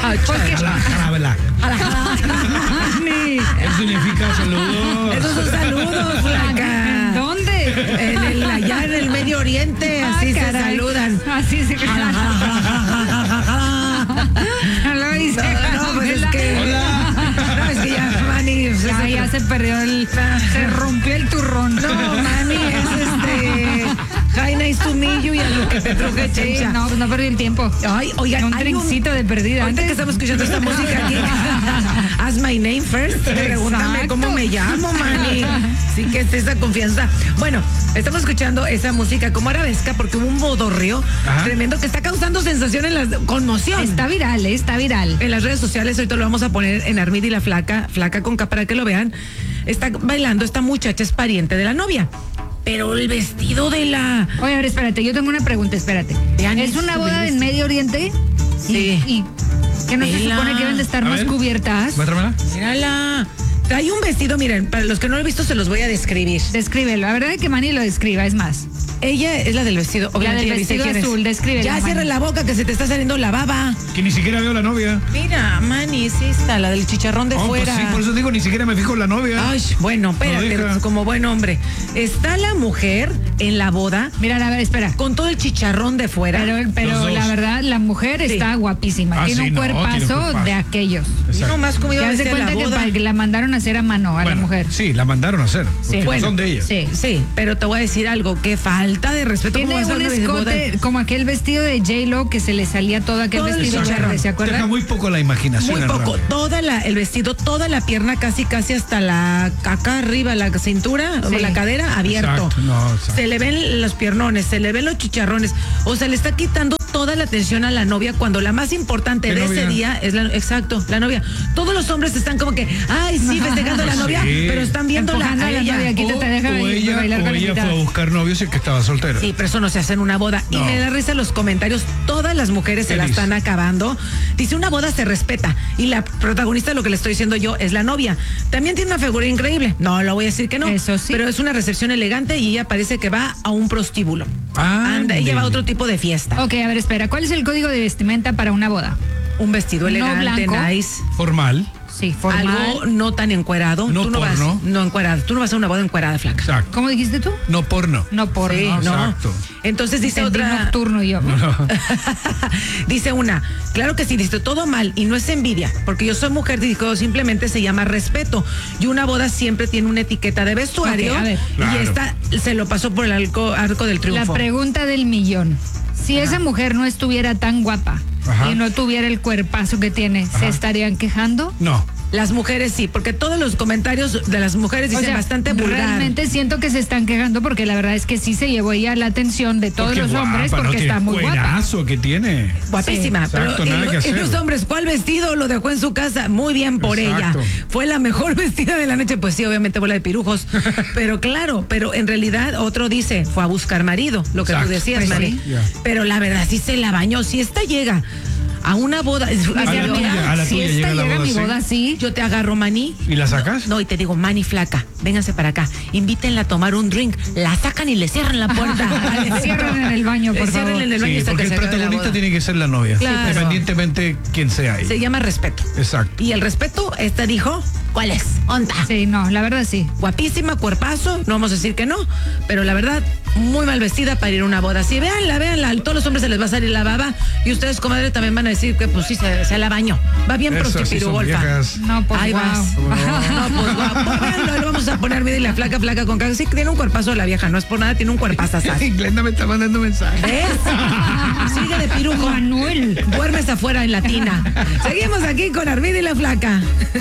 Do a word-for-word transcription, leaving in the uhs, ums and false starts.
Porque... Jala, jala, vela. Jala, jala. Mani. Eso significa saludos. Esos son saludos, flaca. ¿Dónde? En el, allá en el Medio Oriente, así Ah, se caray. saludan. Así se Jala, jala, jala, jala, jala, jala. Lo dice. No, no, pues es que... Hola. No, es que ya, Mani... Ya, ya se perdió el... Se rompió el turrón. No, Mani, es este... Hi, nice to meet you y a lo que te truje, Sí, chencha. no, pues no perdí el tiempo. Ay, oigan, Un hay trencito de perdida. Ahorita que Antes. estamos escuchando esta música aquí, ask my name first. Pregúntame Exacto. cómo me llamo, Mani. Sí que es esa confianza. Bueno, estamos escuchando esa música como arabesca porque hubo un bodorrio Ajá. tremendo que está causando sensación en la conmoción. Está viral, eh, está viral. En las redes sociales, ahorita lo vamos a poner en Armida y la Flaca, Flaca con K para que lo vean. Está bailando, esta muchacha es pariente de la novia. Pero el vestido de la... Oye, a ver, espérate, yo tengo una pregunta, espérate. Vean ¿Es eso, una boda vean en esto. Medio Oriente? Sí. ¿Y, y que no se Vela. supone que deben de estar A más ver. cubiertas? Muéstramela. Mírala. Trae un vestido, miren, para los que no lo han visto se los voy a describir. Descríbelo. La verdad es que Manny lo describa, es más. Ella es la del vestido. Obviamente del ya viste vestido quién es. azul, descríbela, Ya Manny. cierra la boca que se te está saliendo la baba. Que ni siquiera veo a la novia. Mira, Manny, es esta, la del chicharrón de Oh, pues fuera. sí, por eso digo, ni siquiera me fijo en la novia. Ay, bueno, espérate, deja. como buen hombre. Está la mujer en la boda Mira, a ver, espera. con todo el chicharrón de fuera. Pero, Los pero dos. la verdad, la mujer Sí. está guapísima. Ah, tiene, sí, un no, tiene un cuerpazo cuerpazo. de aquellos. Y Exacto. nomás como iba Ya a se vestir cuenta la que, boda. para que la mandaron a hacer a mano a Bueno, la mujer. Sí, la mandaron a hacer. Porque Sí. no Bueno, son de ella. Sí. Sí, pero te voy a decir algo, qué falta de respeto. ¿Cómo Tiene va a ser un una boda? escote como aquel vestido de J-Lo que se le salía todo aquel Todo el vestido chicharrón. verde, ¿se Deja acuerdan? muy poco la imaginación. Muy al poco, rato. toda la, el vestido, toda la pierna casi, casi hasta la, acá arriba, la cintura o Sí. la cadera abierto. Exacto, no, exacto. Se le ven los piernones, se le ven los chicharrones, o sea, le está quitando toda la atención a la novia cuando la más importante ¿Qué de novia? ese día es la, exacto, la novia. Todos los hombres están como que, ay, sí, festejando a la Sí. novia, pero están viéndola Empujando a a la ella. novia, quítate, O, déjame o ir, ella, bailar o con la ella fue a invitada. buscar novios y que estaba soltera. Sí, pero eso no se hace en una boda. Y No. me da risa los comentarios. Todas las mujeres se la Feliz. están acabando. Dice, una boda se respeta. Y la protagonista, lo que le estoy diciendo yo, es la novia. También tiene una figura increíble. No, lo voy a decir que no. Eso sí. Pero es una recepción elegante y ella parece que va a un prostíbulo. Ah, Anda, ella va a ándele. otro tipo de fiesta. Ok, a ver, espera. ¿Cuál es el código de vestimenta para una boda? Un vestido No elegante, blanco. nice. Formal. Sí, formal. Algo no tan encuerado. No Tú no porno. vas. No encuerado. Tú no vas a una boda encuerada, flaca. Exacto. ¿Cómo dijiste tú? No porno. No porno. Sí, no. Exacto. Entonces dice Entendí otra. nocturno y yo. Dice una, claro que sí, dice todo mal y no es envidia, porque yo soy mujer, dijo, simplemente se llama respeto. Y una boda siempre tiene una etiqueta de vestuario. Ok, a ver. Y Claro. esta se lo pasó por el arco, arco del La triunfo. pregunta del millón. Si esa mujer no estuviera tan guapa Ajá. y no tuviera el cuerpazo que tiene, ¿se Ajá. estarían quejando? No. Las mujeres sí, porque todos los comentarios de las mujeres dicen O sea, bastante vulgar. realmente siento que se están quejando porque la verdad es que sí se llevó ella la atención de todos Porque los guapa, hombres ¿no? porque Qué está muy guapa. cuerazo que tiene. Guapísima, Sí, pero exacto, y, nada lo- que y hacer. los hombres, ¿cuál vestido lo dejó en su casa? Muy bien por Exacto. ella. Fue la mejor vestida de la noche, pues sí, obviamente bola de pirujos. Pero claro, pero en realidad otro dice, fue a buscar marido, lo que Exacto. tú decías, Pues Mari. sí. Ya. Pero la verdad sí se la bañó. Si esta llega a una boda, Me a decía, la mi tuya, amiga, a la si tuya esta llega la llega a boda mi así. boda así, yo te agarro, Mani. ¿Y la sacas? No, y te digo, Mani flaca, vénganse para acá, invítenla a tomar un drink, la sacan y le cierran la puerta. Le cierran en el baño, por Le cierran favor. en el baño Sí, hasta porque que el se acabe la protagonista boda. tiene que ser la novia. Claro. Independientemente quién sea ahí. Se llama respeto. Exacto. Y el respeto, esta dijo, ¿cuál es? Onta. sí, no, la verdad sí. Guapísima, cuerpazo, no vamos a decir que no, pero la verdad, muy mal vestida para ir a una boda. Sí, véanla, véanla, a todos los hombres se les va a salir la baba y ustedes, comadre, también van a decir que pues sí, se, se la bañó. Va bien Eso, sí son prostipirugolfa. viejas. No, pues Ahí wow. vas. No, pues guapo. Véanlo, le vamos a poner vida y la flaca, flaca con caja. Sí, tiene un cuerpazo la vieja, no es por nada, tiene un cuerpazo. Glenda me está mandando mensajes. ¿Ves? Sigue de pirujo. Manuel. Duermes afuera en la tina. Seguimos aquí con Armida y la flaca.